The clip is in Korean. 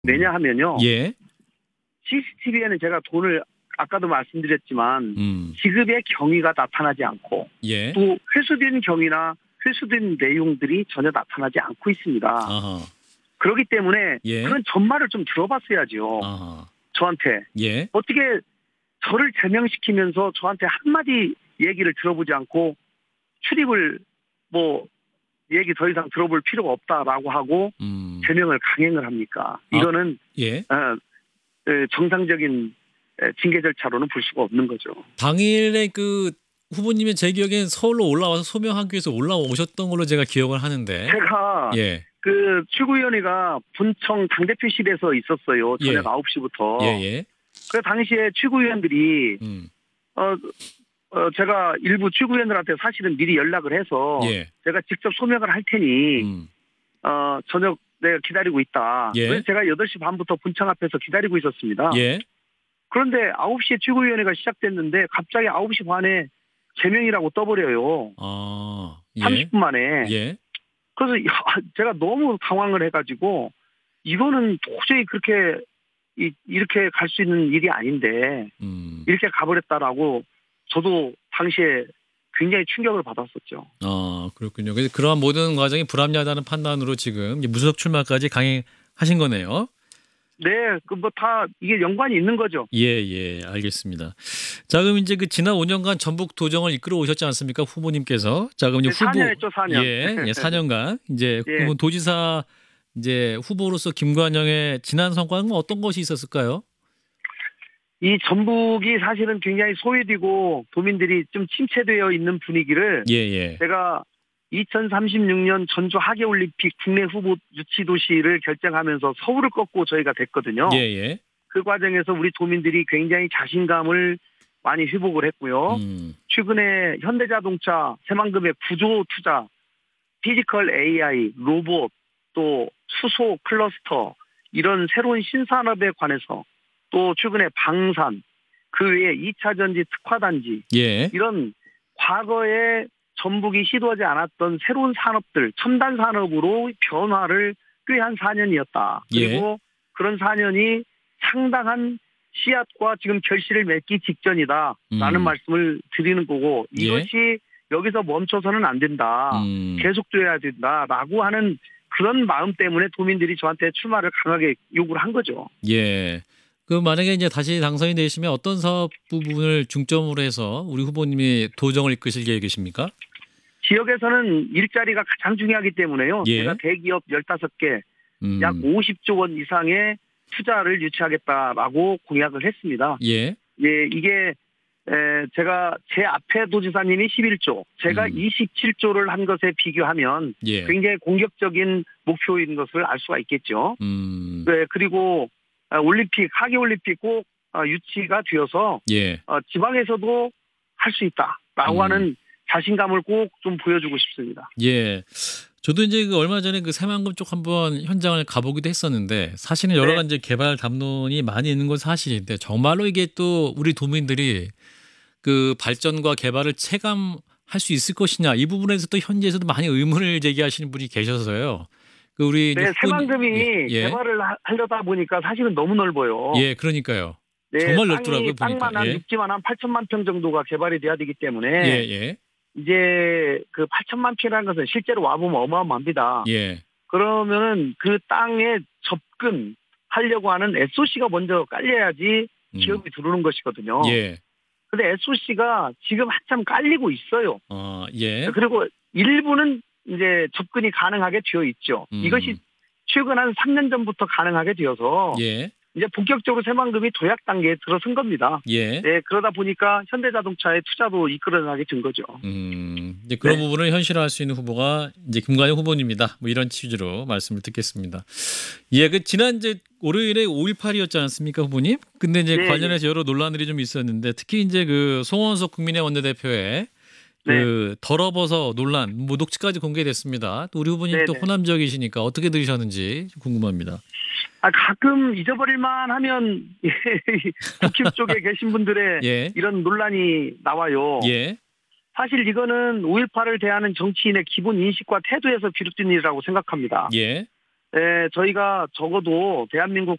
왜냐하면요. 예. CCTV에는 제가 돈을 아까도 말씀드렸지만 지급의 경위가 나타나지 않고 예. 또 회수된 경위나 회수된 내용들이 전혀 나타나지 않고 있습니다. 아하. 그렇기 때문에 예. 그런 전말을 좀 들어봤어야죠. 아하. 저한테. 예. 어떻게 저를 제명시키면서 저한테 한마디 얘기를 들어보지 않고 출입을 얘기 더 이상 들어볼 필요가 없다라고 하고 제명을 강행을 합니까? 이거는 예. 정상적인 징계 절차로는 볼 수가 없는 거죠. 당일에 그 후보님의 제 기억엔 서울로 올라와서 소명하기 위해서 올라오셨던 걸로 제가 기억을 하는데. 제가 예. 그 최고위원회가 본청 당대표실에서 있었어요. 저녁 예. 9시부터. 예예. 그 당시에 최고위원들이 제가 일부 최고위원들한테 사실은 미리 연락을 해서 예. 제가 직접 소명을 할 테니 저녁 내가 기다리고 있다. 예. 그래서 제가 8시 반부터 본청 앞에서 기다리고 있었습니다. 예. 그런데 9시에 최고위원회가 시작됐는데 갑자기 9시 반에 제명이라고 떠버려요. 아. 예. 30분 만에. 예. 그래서 제가 너무 당황을 해가지고 이거는 도저히 그렇게 이렇게 갈 수 있는 일이 아닌데 이렇게 가버렸다라고 저도 당시에 굉장히 충격을 받았었죠. 아, 그렇군요. 그래서 그러한 모든 과정이 불합리하다는 판단으로 지금 이제 무소속 출마까지 강행하신 거네요. 네, 다 이게 연관이 있는 거죠. 예, 알겠습니다. 자, 그럼 이제 그 지난 5년간 전북 도정을 이끌어 오셨지 않습니까, 후보님께서? 자, 그럼 이제 네, 4년 했죠, 4년. 예, 4년간 이제 예. 도지사 이제 후보로서 김관영의 지난 성과는 어떤 것이 있었을까요? 이 전북이 사실은 굉장히 소외되고 도민들이 좀 침체되어 있는 분위기를 예. 제가 2036년 전주 하계올림픽 국내 후보 유치 도시를 결정하면서 서울을 꺾고 저희가 됐거든요. 예. 그 과정에서 우리 도민들이 굉장히 자신감을 많이 회복을 했고요. 최근에 현대자동차 새만금의 구조 투자, 피지컬 AI, 로봇, 또 수소 클러스터 이런 새로운 신산업에 관해서 또 최근에 방산, 그 외에 2차 전지 특화단지 예. 이런 과거에 전북이 시도하지 않았던 새로운 산업들, 첨단 산업으로 변화를 꾀한 4년이었다. 그리고 그런 4년이 상당한 씨앗과 지금 결실을 맺기 직전이다라는 말씀을 드리는 거고 이것이 여기서 멈춰서는 안 된다. 계속돼야 된다라고 하는 그런 마음 때문에 도민들이 저한테 출마를 강하게 요구를 한 거죠. 예. 그 만약에 이제 다시 당선이 되시면 어떤 사업 부분을 중점으로 해서 우리 후보님이 도정을 이끄실 계획이십니까? 지역에서는 일자리가 가장 중요하기 때문에요. 예. 제가 대기업 15개, 약 50조 원 이상의 투자를 유치하겠다라고 공약을 했습니다. 예. 예, 이게 제가 제 앞에 도지사님이 11조, 제가 27조를 한 것에 비교하면 굉장히 공격적인 목표인 것을 알 수가 있겠죠. 네, 그리고 올림픽, 하계올림픽 꼭 유치가 되어서 지방에서도 할 수 있다라고 하는 자신감을 꼭 좀 보여주고 싶습니다. 예. 저도 이제 그 얼마 전에 그 새만금 쪽 한번 현장을 가보기도 했었는데 사실은 여러 가지 개발 담론이 많이 있는 건 사실인데 정말로 이게 또 우리 도민들이 그 발전과 개발을 체감할 수 있을 것이냐 이 부분에서 또 현지에서도 많이 의문을 제기하시는 분이 계셔서요. 그 우리 새만금이 개발을 하려다 보니까 사실은 너무 넓어요. 예, 그러니까요. 네, 정말 넓더라고요. 땅만 한 육지만 한 8천만 평 정도가 개발이 돼야 되기 때문에 이제 그 8천만 평이라는 것은 실제로 와보면 어마어마합니다. 그러면은 그 땅에 접근하려고 하는 SOC가 먼저 깔려야지 기업이 들어오는 것이거든요. 근데 SOC가 지금 한참 깔리고 있어요. 그리고 일부는 이제 접근이 가능하게 되어 있죠. 이것이 최근 한 3년 전부터 가능하게 되어서 이제 본격적으로 새만금이 도약 단계에 들어선 겁니다. 네, 그러다 보니까 현대자동차의 투자도 이끌어나게 된 거죠. 이제 그런 부분을 현실화할 수 있는 후보가 이제 김관영 후보님이다. 뭐 이런 취지로 말씀을 듣겠습니다. 예, 그 지난 이제 월요일에 5.18이었지 않습니까, 후보님? 근데 이제 관련해서 여러 논란들이 좀 있었는데 특히 이제 그 송원석 국민의 원내대표의 그 덜어버서 논란, 뭐 녹취까지 공개됐습니다. 또 우리 후보님 또 호남 지역이시니까 어떻게 들으셨는지 궁금합니다. 가끔 잊어버릴만 하면 국힘 쪽에 계신 분들의 이런 논란이 나와요. 사실 이거는 5.18을 대하는 정치인의 기본 인식과 태도에서 비롯된 일이라고 생각합니다. 저희가 적어도 대한민국